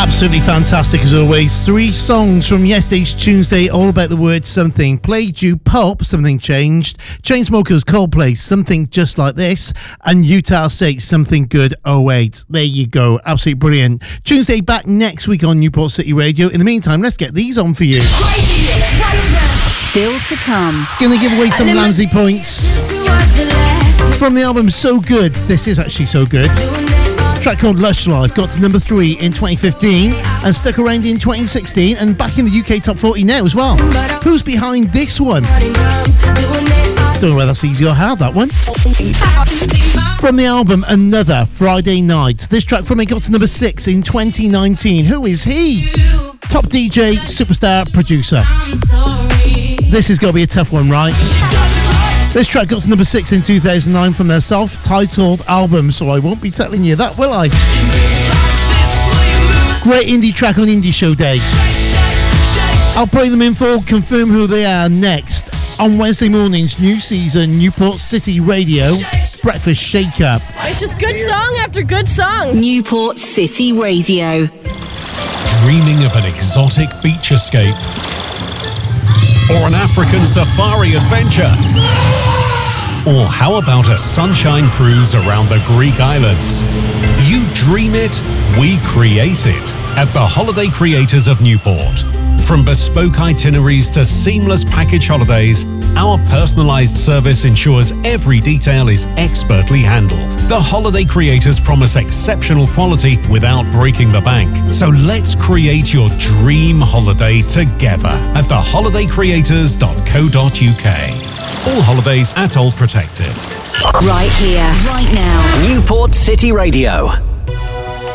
Absolutely fantastic as always. 3 songs from yesterday's Tuesday, all about the word something. Played you Pulp, Something Changed. Chainsmokers, Coldplay, Something Just Like This. And Utah State, Something Good 08. There you go. Absolutely brilliant. Tuesday back next week on Newport City Radio. In the meantime, let's get these on for you. Still to come. Gonna give away some Lamsey points from the album So Good. This is actually so good. Track called Lush Life got to number 3 in 2015 and stuck around in 2016 and back in the UK Top 40 now as well. Who's behind this one? Don't know whether that's easy or hard, that one. From the album Another Friday Night, this track from it got to number 6 in 2019. Who is he? Top DJ, superstar, producer. This is going to be a tough one, right? This track got to number 6 in 2009 from their self-titled album, so I won't be telling you that, will I? Great indie track on Indie Show Day. I'll play them in full, confirm who they are next on Wednesday morning's new season Newport City Radio Breakfast Shake Up. It's just good song after good song. Newport City Radio. Dreaming of an exotic beach escape? Or an African safari adventure? Or how about a sunshine cruise around the Greek islands? You dream it, we create it at the Holiday Creators of Newport. From bespoke itineraries to seamless package holidays, our personalised service ensures every detail is expertly handled. The Holiday Creators promise exceptional quality without breaking the bank. So let's create your dream holiday together at theholiday.creators.co.uk. All holidays at all protected. Right here, right now. Newport City Radio.